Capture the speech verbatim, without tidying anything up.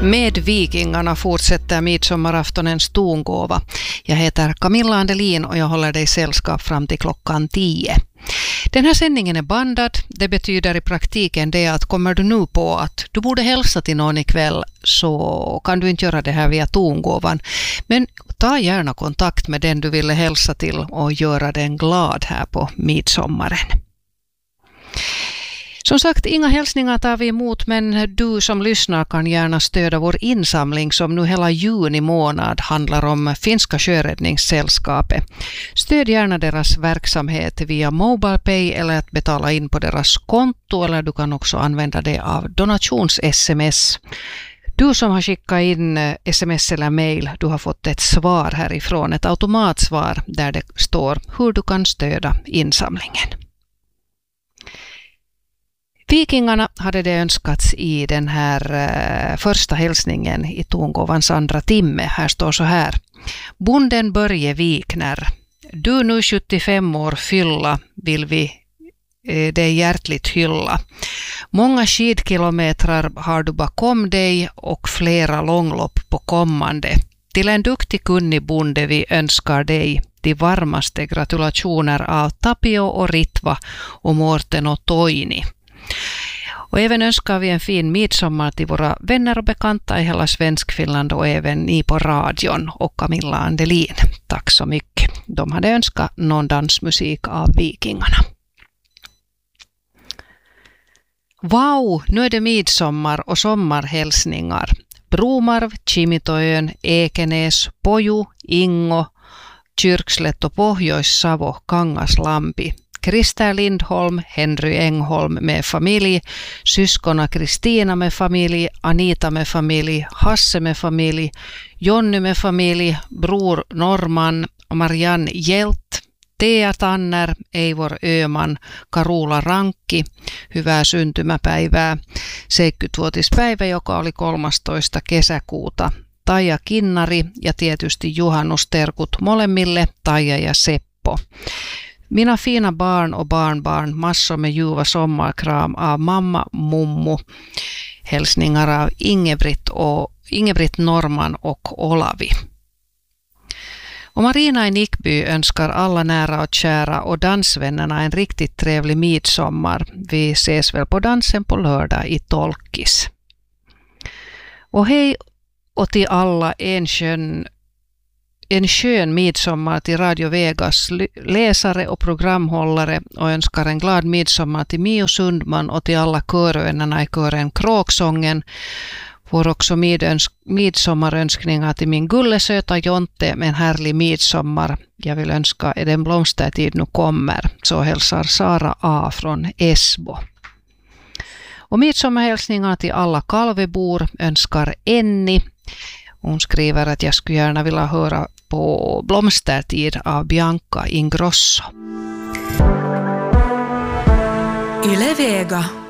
Med Vikingarna fortsätter midsommaraftonens tongåva. Jag heter Camilla Andelin och jag håller dig sällskap fram till klockan tio. Den här sändningen är bandad. Det betyder i praktiken det att kommer du nu på att du borde hälsa till någon ikväll, så kan du inte göra det här via tongåvan. Men ta gärna kontakt med den du ville hälsa till och göra den glad här på midsommaren. Som sagt, inga hälsningar tar vi emot, men du som lyssnar kan gärna stödja vår insamling som nu hela juni månad handlar om Finska sjöräddningssällskapet. Stöd gärna deras verksamhet via MobilePay eller att betala in på deras konto, eller du kan också använda det av donations-S M S. Du som har skickat in sms eller mail, du har fått ett svar härifrån, ett automatsvar där det står hur du kan stödja insamlingen. Vikingarna hade det önskats i den här eh, första hälsningen i tongåvans andra timme. Här står så här. Bonden Börje Wikner, du nu sjuttiofem år fylla vill vi eh, dig hjärtligt hylla. Många skidkilometrar har du bakom dig och flera långlopp på kommande. Till en duktig kunnig bonde vi önskar dig de varmaste gratulationer av Tapio och Ritva och Mårten och Toini. Och även önskar vi en fin midsommar till våra vänner och bekanta i hela Svenskfinland och även ni på radion och Camilla Andelin. Tack så mycket. De hade önskat någon dansmusik av Vikingarna. Wow, nu är det midsommar och sommarhälsningar. Bromarv, Kimitoön, Ekenäs, Poju, Ingo, Kyrkslätt och Pohjois-Savo, Kangaslampi. Krista Lindholm, Henry Engholm med familj, syskona Kristina med familj, Anita med familj, Hasse med familj, Jonny med familj, bror Norman, Marianne Hjelt, Tea Tanner, Eivor Öman, Karula Rankki, hyvää syntymäpäivää, seitsemänkymmentävuotispäivä, joka oli kolmastoista kesäkuuta, Taija Kinnari ja tietysti juhannusterkut molemmille, Taija ja Seppo. Mina fina barn och barnbarn, massor med ljuva sommarkram av mamma, mummu. Hälsningar av Ingebritt, och, Ingebritt Norman och Olavi. Och Marina i Nickby önskar alla nära och kära och dansvännerna en riktigt trevlig midsommar. Vi ses väl på dansen på lördag i Tolkis. Och hej och till alla en skön En skön midsommar till Radio Vegas läsare och programhållare, och önskar en glad midsommar till Mio Sundman och till alla körvännerna i kören Kråksången. Får också midsommarönskningar till min gullesöta Jonte med en härlig midsommar. Jag vill önska att den blomstertid nu kommer. Så hälsar Sara A från Esbo. Och midsommarhälsningar till alla Kalvebor önskar Enni. Hon skriver att jag skulle gärna vilja höra på Blomstertid av Bianca Ingrosso. Yle Vega.